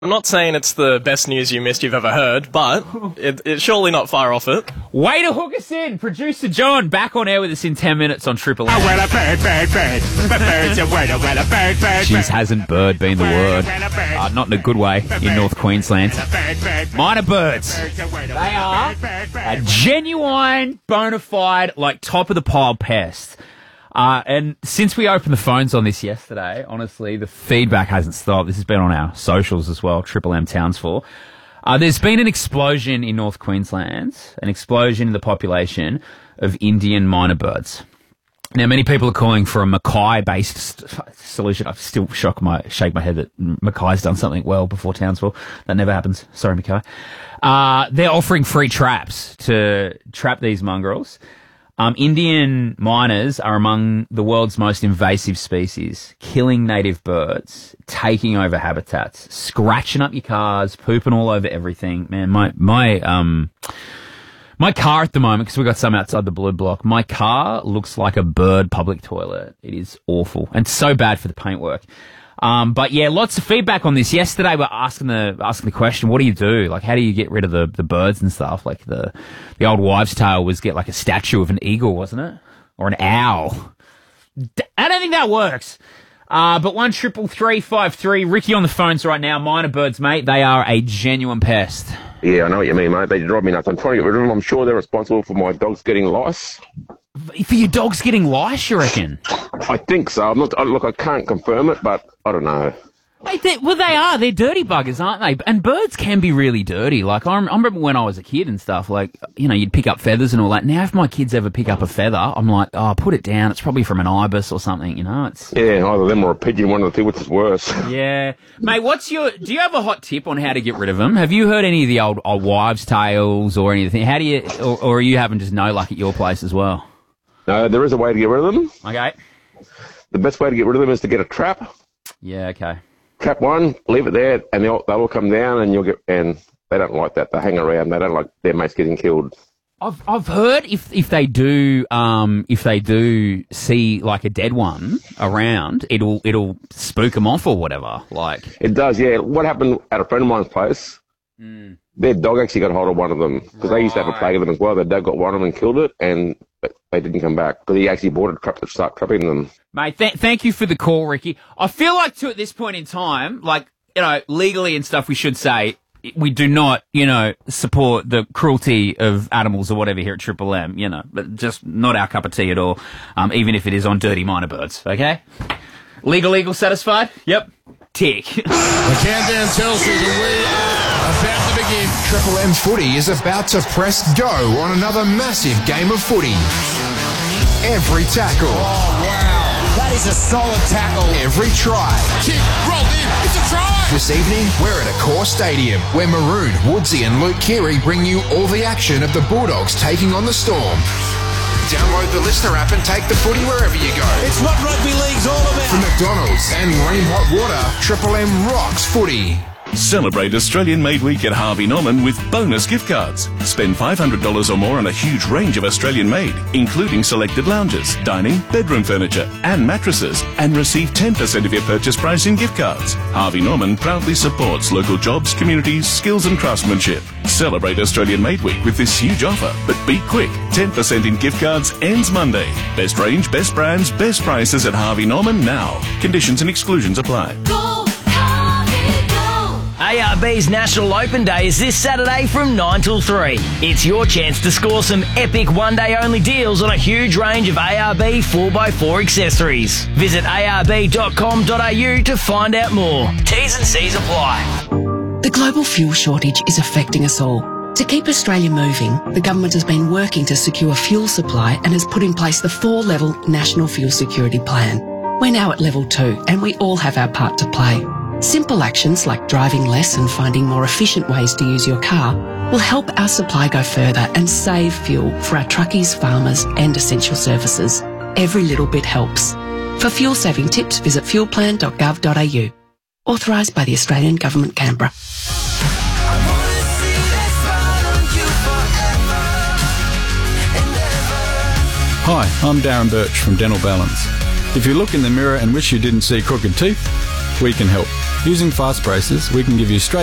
I'm not saying it's the best news you've ever heard, but it's surely not far off it. Way to hook us in. Producer John back on air with us in 10 minutes on Triple M. Oh, well, a bird. Jeez, hasn't bird been the word? Not in a good way in North Queensland. Minor birds. They are a genuine, bona fide, like top-of-the-pile pest. And since we opened the phones on this yesterday, honestly, the feedback hasn't stopped. This has been on our socials as well, Triple M Townsville. There's been an explosion in North Queensland, an explosion in the population of Indian minor birds. Now, many people are calling for a Mackay-based solution. I still shake my head that Mackay's done something well before Townsville. That never happens. Sorry, Mackay. They're offering free traps to trap these mongrels. Indian miners are among the world's most invasive species, killing native birds, taking over habitats, scratching up your cars, pooping all over everything. Man, my car at the moment, because we got some outside the Blue Block, my car looks like a bird public toilet. It is awful and so bad for the paintwork. But yeah, lots of feedback on this. Yesterday we're asking the question, what do you do? Like, how do you get rid of the birds and stuff? Like the old wives' tale was get like a statue of an eagle, wasn't it? Or an owl. I don't think that works. But 133353, Ricky on the phones right now. Minor birds, mate. They are a genuine pest. Yeah, I know what you mean, mate. They drive me nuts. I'm trying to get rid of them. I'm sure they're responsible for my dogs getting lice. For your dogs getting lice, you reckon? I think so. Look, I can't confirm it, but I don't know. Well, they are. They're dirty buggers, aren't they? And birds can be really dirty. Like, I remember when I was a kid and stuff, like, you know, you'd pick up feathers and all that. Now, if my kids ever pick up a feather, I'm like, oh, put it down. It's probably from an ibis or something, you know? Yeah, either them or a pigeon, one of the two, which is worse. Yeah. Mate, do you have a hot tip on how to get rid of them? Have you heard any of the old wives' tales or anything? How do you, or are you having just no luck at your place as well? No, there is a way to get rid of them. Okay. The best way to get rid of them is to get a trap. Yeah, okay. Trap one, leave it there, and they'll all come down, and they don't like that. They hang around. They don't like their mates getting killed. I've heard if they do see like a dead one around, it'll spook them off or whatever. Like it does, yeah. What happened at a friend of mine's place? Their dog actually got hold of one of them because they used to have a plague of them as well. Their dog got one of them and killed it, and they didn't come back because he actually bought a trap to start trapping them. Mate, thank you for the call, Ricky. I feel like at this point in time, like, you know, legally and stuff, we should say we do not, you know, support the cruelty of animals or whatever here at Triple M, you know, but just not our cup of tea at all, even if it is on dirty minor birds, okay? Legal, satisfied? Yep. Tick. The countdown tells you that we are about to begin. Triple M Footy is about to press go on another massive game of footy. Every tackle. Oh, wow. That is a solid tackle. Every try. Kick, rolled in. It's a try. This evening, we're at Accor Stadium, where Maroon, Woodsy and Luke Keary bring you all the action of the Bulldogs taking on the Storm. Download the Listener app and take the footy wherever you go. It's what rugby league's all about. From McDonald's and Green Hot Water, Triple M rocks footy. Celebrate Australian-made week at Harvey Norman with bonus gift cards. Spend $500 or more on a huge range of Australian-made, including selected lounges, dining, bedroom furniture and mattresses, and receive 10% of your purchase price in gift cards. Harvey Norman proudly supports local jobs, communities, skills and craftsmanship. Celebrate Australian-made week with this huge offer, but be quick. 10% in gift cards ends Monday. Best range, best brands, best prices at Harvey Norman now. Conditions and exclusions apply. ARB's National Open Day is this Saturday from 9 till 3. It's your chance to score some epic one-day-only deals on a huge range of ARB 4x4 accessories. Visit arb.com.au to find out more. T's and C's apply. The global fuel shortage is affecting us all. To keep Australia moving, the government has been working to secure fuel supply and has put in place the 4-level National Fuel Security Plan. We're now at level 2 and we all have our part to play. Simple actions like driving less and finding more efficient ways to use your car will help our supply go further and save fuel for our truckies, farmers and essential services. Every little bit helps. For fuel saving tips, visit fuelplan.gov.au. Authorised by the Australian Government, Canberra. Hi, I'm Darren Birch from Dental Balance. If you look in the mirror and wish you didn't see crooked teeth, we can help. Using fast braces, we can give you straight